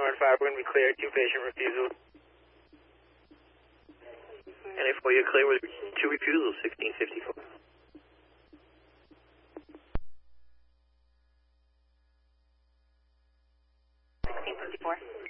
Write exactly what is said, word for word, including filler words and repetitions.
run five, we're going to be clear, two patient refusals. And if you're clear with two refusals, sixteen fifty-four. sixteen fifty-four.